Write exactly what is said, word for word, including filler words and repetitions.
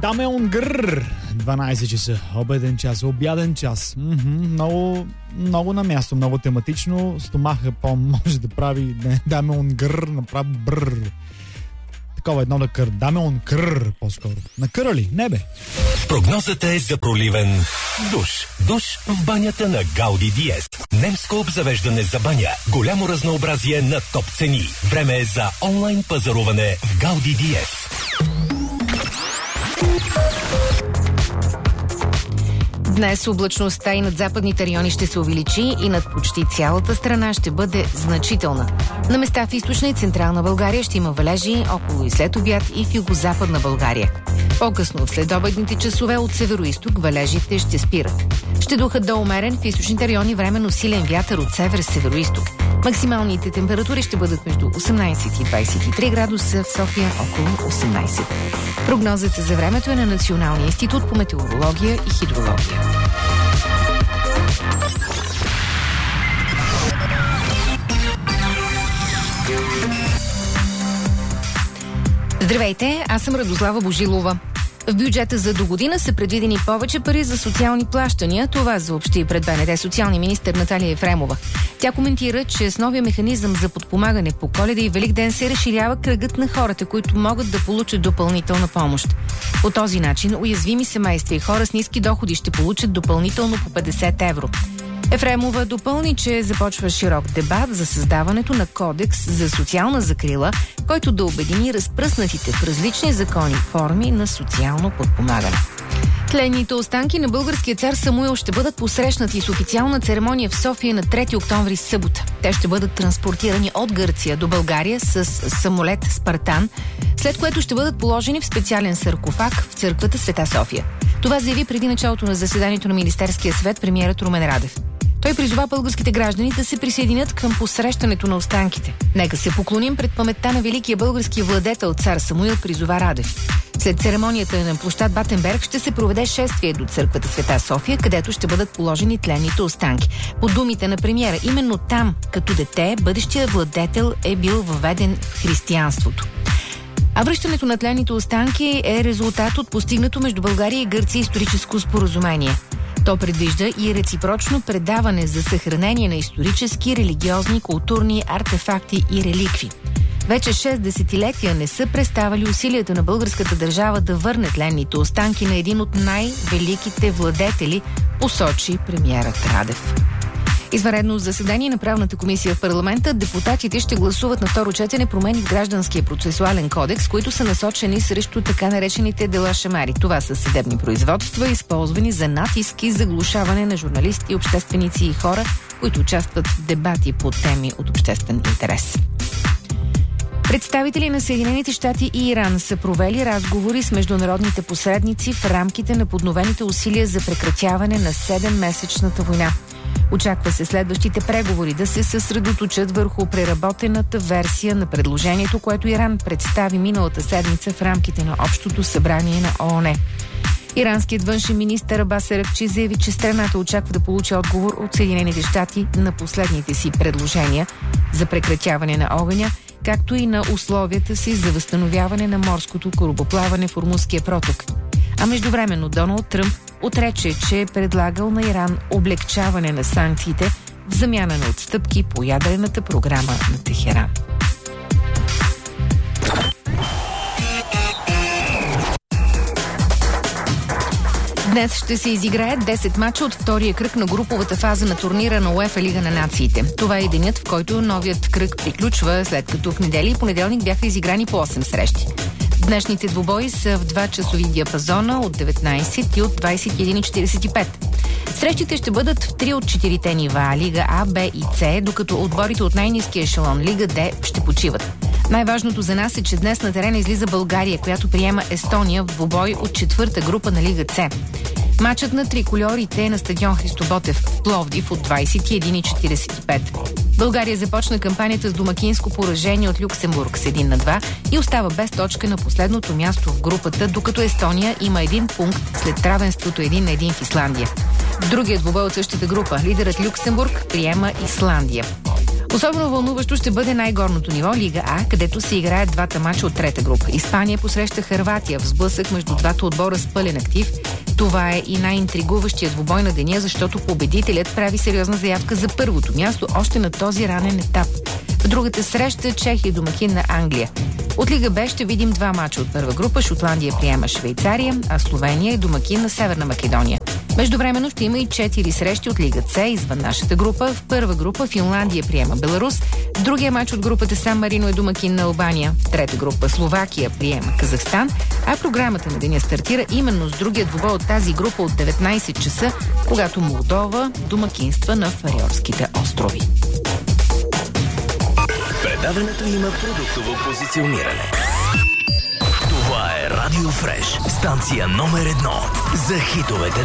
Даме Унгър. дванайсет часа. Обеден час, обяден час. М-м, много, много на място, много тематично. Стомаха по-може да прави Даме Унгър, направи бррр. Такова едно на кър. Даме Унгър, по-скоро. На къра ли? Не бе. Прогнозата е за проливен душ. Душ в банята на Гауди Диез. Немско обзавеждане за баня. Голямо разнообразие на топ цени. Време е за онлайн пазаруване в Гауди Диез. Днес облачността и над западните райони ще се увеличи и над почти цялата страна ще бъде значителна. На места в източна и централна България ще има валежи около и след обяд и в югозападна България. По-късно в следобедните часове от северо-исток валежите ще спират. Ще духат до умерен в източните райони временно силен вятър от север-северо-исток. Максималните температури ще бъдат между осемнайсет и двайсет и три градуса, в София около осемнайсет. Прогнозата за времето е на Националния институт по метеорология и хидрология. Здравейте, аз съм Радослава Божилова. В бюджета за до година са предвидени повече пари за социални плащания. Това съобщи пред БНТ социалния министър Наталия Ефремова. Тя коментира, че с новия механизъм за подпомагане по Коледа и Великден се разширява кръгът на хората, които могат да получат допълнителна помощ. По този начин уязвими семейства и хора с ниски доходи ще получат допълнително по петдесет евро. Ефремова допълни, че започва широк дебат за създаването на кодекс за социална закрила, който да обедини разпръснатите в различни закони форми на социално подпомагане. Тленните останки на българския цар Самуил ще бъдат посрещнати с официална церемония в София на трети октомври събота. Те ще бъдат транспортирани от Гърция до България с самолет Спартан, след което ще бъдат положени в специален саркофаг в църквата Света София. Това заяви преди началото на заседанието на Министерския съвет премиерът Румен Радев. Той призова българските граждани да се присъединят към посрещането на останките. Нека се поклоним пред паметта на великия български владетел цар Самуил, призова Радев. След церемонията на площад Батенберг ще се проведе шествие до църквата Света София, където ще бъдат положени тленните останки. По думите на премиера, именно там, като дете, бъдещия владетел е бил въведен в християнството. А връщането на тленните останки е резултат от постигнато между България и Гърция историческо споразумение. То предвижда и реципрочно предаване за съхранение на исторически, религиозни, културни артефакти и реликви. Вече шест десетилетия не са преставали усилията на българската държава да върне тленните останки на един от най-великите владетели, посочи премиерът Радев. Извънредно заседание на правната комисия в парламента, депутатите ще гласуват на второ четене промени в гражданския процесуален кодекс, които са насочени срещу така наречените дела шамари. Това са съдебни производства, използвани за натиск и заглушаване на журналисти, общественици и хора, които участват в дебати по теми от обществен интерес. Представители на Съединените щати и Иран са провели разговори с международните посредници в рамките на подновените усилия за прекратяване на седеммесечната война. Очаква се следващите преговори да се съсредоточат върху преработената версия на предложението, което Иран представи миналата седмица в рамките на Общото събрание на ООН. Иранският външен министър Абас Аракчи заяви, че страната очаква да получи отговор от Съединените щати на последните си предложения за прекратяване на огъня, както и на условията си за възстановяване на морското корабоплаване в Ормузския проток. А междувременно Доналд Тръмп отрече, че е предлагал на Иран облегчаване на санкциите в замяна на отстъпки по ядрената програма на Техеран. Днес ще се изиграят десет мача от втория кръг на груповата фаза на турнира на УЕФА Лига на нациите. Това е денят, в който новият кръг приключва, след като в неделя и понеделник бяха изиграни по осем срещи. Днешните двубои са в два часови диапазона от деветнайсет и от двайсет и един и четирийсет и пет. Срещите ще бъдат в три от четирите нива – Лига А, Б и С, докато отборите от най-ниския ешелон Лига Д ще почиват. Най-важното за нас е, че днес на терена излиза България, която приема Естония в двубой от четвърта група на Лига С. Матчът на трикольорите е на стадион Христо Ботев в Пловдив от двайсет и един и четирийсет и пет. България започна кампанията с домакинско поражение от Люксембург с един на два и остава без точка на последното място в групата, докато Естония има един пункт след равенството един на един в Исландия. В другия двубой от същата група лидерът Люксембург приема Исландия. Особено вълнуващо ще бъде най-горното ниво, Лига А, където се играят двата мача от трета група. Испания посреща Хърватия в сблъсък между двата отбора с пълен актив. Това е и най-интригуващият двубой на деня, защото победителят прави сериозна заявка за първото място още на този ранен етап. В другата среща Чехия домакин на Англия. От Лига Б ще видим два мача от първа група. Шотландия приема Швейцария, а Словения е домакин на Северна Македония. Междувременно ще има и четири срещи от Лига С извън нашата група. В първа група Финландия приема Беларус. Другия мач от групата Сан Марино е домакин на Албания. В трета група Словакия приема Казахстан. А програмата на деня стартира именно с другия двубой от тази група от деветнайсет часа, когато Молдова домакинства на Фариорските острови. Предаването има продуктово позициониране. Това е Радио Фреш, станция номер едно за хитовете